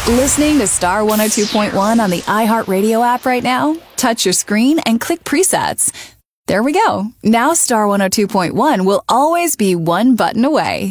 Listening to Star 102.1 on the iHeartRadio app right now? Touch your screen and click presets. There we go. Now Star 102.1 will always be one button away.